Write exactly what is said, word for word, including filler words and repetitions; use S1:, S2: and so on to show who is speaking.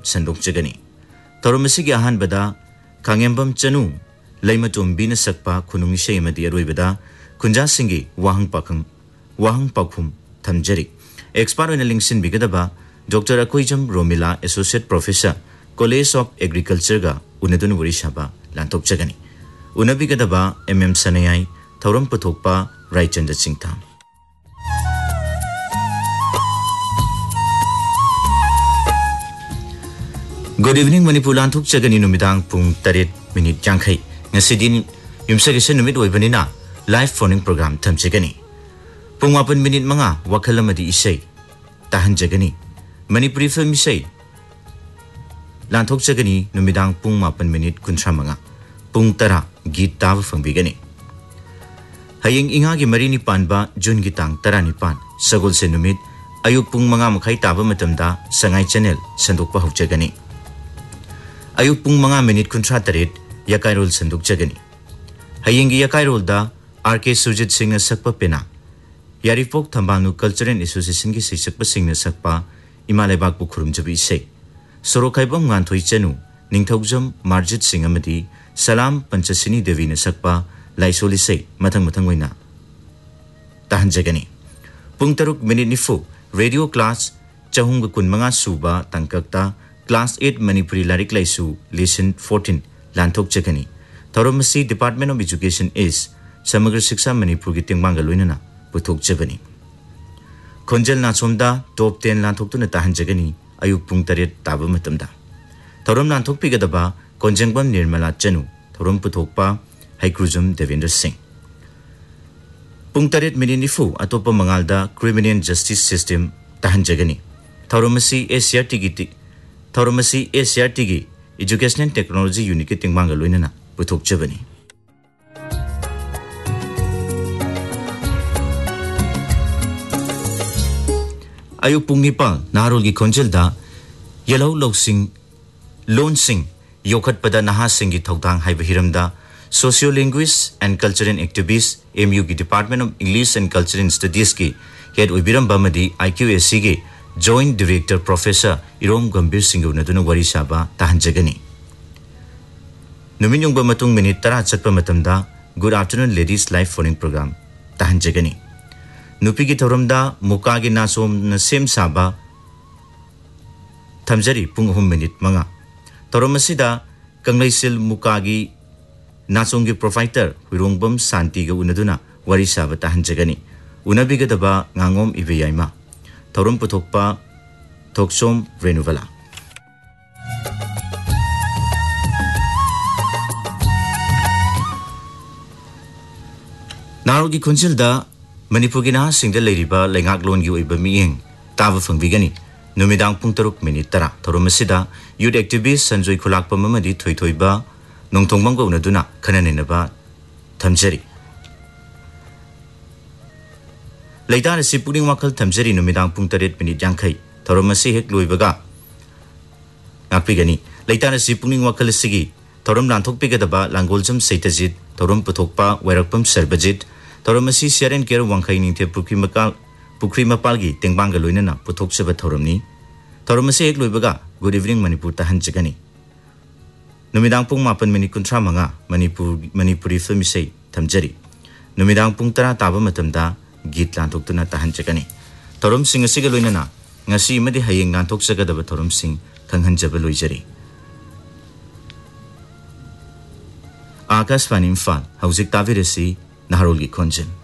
S1: संदोकजगनी थौरम असिगी अहानबदा Khangembam Chanu लैमतोंबीना सकपा खुनुंग इशै अमदि अरोइबदा खुंजा सिंगी वाहंग पाखंग वाहंग पाखुम थमजरी expert ओइना लिंक्सिन बिगदबा doctor Akoijam Romila associate professor college of agriculture गा उनदुन वरिशाबा लांथोकजगनी उनबिगदबा MM सनयाई थौरम पुथोकपा Raichandra सिंगथाम good evening Manipur लांथोकजगनी नुमिदांग Pung तरेट minute यांखै ngasidin yumsagise numit oibani na live phoning program thamjagani pung mapan minute manga wakhalamadi isai tahanjagani manipuri film isai lanthokjagani numidang pung mapan minute kunthra manga pung tara git taw fangbigani hayeng inga gi mari ni panba jun gi tang tara ni pan sagol se numit ayuk pung manga makhai taba matamda sangai channel sandokpa hokjagani ayuk pung manga minute kunthra taret Yakairol Sanduk Jagani. Hayingi Yakairol da R K Sujit Singh Sakpa Pena. Yaripok Thambanu Cultural Association ki Sakpa Singh Sakpa Imalebak Bukurum Jabi say. Sorokaibam Ganthoi Chenu, Ningthaujam Marjit Singh Amadi, Salam Panchasini Devi Sakpa, Laisoli say, Matang Matangwina. Tahan Jagani. Pungtaruk Minute Nifu, Radio Class, Chahunga Kunmanga Suba, Tankakta, Class eight Manipuri Larik Laisu, Lesson fourteen. Lanthokjagani Thoromasi Department of Education is Samagra Shiksha Manipur ki tingbanga loinana puthokjabani Khonjal Nachomda top ten lanthoktu tahanjagani ayuk pung taret taba matamda Thorom lanthokpigadaba Konjangbam Nirmala Chanu Thorom puthokpa Haikrujum Devendra Singh Pung taret mininifu atopa mangalda Criminal Justice System tahanjagani Thoromasi A C R T gi Thoromasi A C R T gi Educational Technology Unit ki tingbanga loinana puthokjabani Ayuk pung nipal narol gi khonjelda Yellow Loksing Lone Singh Yokhat pada naha singh gi thokdang haiba hiramda Sociolinguist and Cultural Activist M U ki Department of English and Cultural Studies ki head oibiram bamadi I Q A C ki Joint Director Professor Irom Gambir Singh unaduna wari saba tahanjagani Numinyong ba matung minute tara chatpa matamda Good Afternoon Ladies Live Phoning Program tahanjagani Nupi ki thoramda muka gi nasom na sem saba thamjari pung hum minute manga thoramasida kanglaisil muka gi nasom gi provider Hurongbam Santi ga unaduna wari saba tahanjagani unabiga daba ngangom ibeyaima Thorum Puthokpa Thoksom Renuvala Narogi Kunjilda Manipurgina Singda Ladiba Langak Lon Yu Ibamiing Tava Fungbigani Numidang Puntaruk Minitara Thorumasida Youth Activist Sanjoy Kulakpa Mamadi Toitoiba Nongtongbango Naduna Kananinaba Tamjeri Laidana si puning wakal tamjari numidang pung taret minit yangkai Thoromasi hek luibaga Ngakpigani Laidana si puning wakal sigi Thorom lanthokpigadaba Langoljam Saitajit Thorom puthokpa Wairakpam Serbajit Thoromasi siaren kero wangkai ningte Pukri Makal Pukri Mapalgi Tingbanga loinana Puthokshaba Thoromni Thoromasi hek luibaga Good evening Manipur tahanjagani Numidang pung mapan minit kuntra manga Manipur Manipuri filmisay tamjari Numidang pung tara taba matamda Git lantok tuna tahanjagani Thorom Singh asiga loinana ngasi imadi hayeng lantok sagadaba Thorom Singh khanghanjaba loijari Akashvani Imphal hauzik tavirasi naharolgi khonjen